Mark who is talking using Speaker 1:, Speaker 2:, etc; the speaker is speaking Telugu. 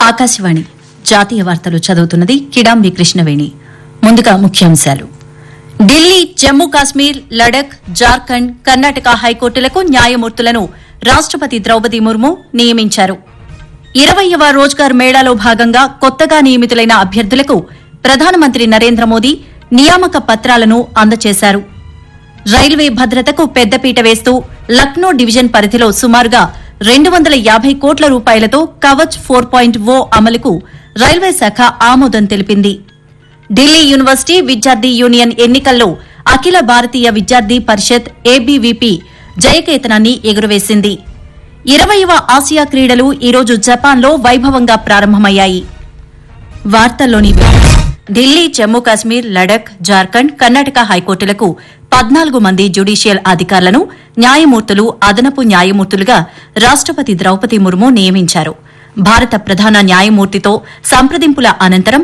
Speaker 1: ఆకాశవాణి జాతీయ వార్తలు చదువుతున్నది కిడాంబి కృష్ణవేణి. ముందుగా ముఖ్యాంశాలు. ఢిల్లీ, జమ్మూ కాశ్మీర్, లడఖ్, జార్ఖండ్, కర్ణాటక హైకోర్టులకు న్యాయమూర్తులను రాష్టపతి ద్రౌపది ముర్ము నియమించారు. 20వ రోజ్గార్ మేళాలో భాగంగా కొత్తగా నియమితులైన అభ్యర్థులకు ప్రధానమంత్రి నరేంద్ర మోదీ నియామక పత్రాలను అందజేశారు. రైల్వే భద్రతకు పెద్దపీట వేస్తూ లక్నో డివిజన్ పరిధిలో సుమారుగా 250 కోట్ల రూపాయలతో కవచ్ 4.0 అమలుకు రైల్వే శాఖ ఆమోదం తెలిపింది. ఢిల్లీ యూనివర్సిటీ విద్యార్థి యూనియన్ ఎన్నికల్లో అఖిల భారతీయ విద్యార్థి పరిషత్ ఏబీవీపీ జయకేతనాన్ని ఎగురవేసింది. 20వ ఆసియా క్రీడలు ఈరోజు జపాన్లో వైభవంగా ప్రారంభమయ్యాయి. వార్తల్లోని ఢిల్లీ, జమ్మూ కాశ్మీర్, లడఖ్, జార్ఖండ్, కర్ణాటక హైకోర్టులకు 14 మంది జ్యుడీషియల్ అధికారులను న్యాయమూర్తులు, అదనపు న్యాయమూర్తులుగా రాష్టపతి ద్రౌపది ముర్ము నియమించారు. భారత ప్రధాన న్యాయమూర్తితో సంప్రదింపుల అనంతరం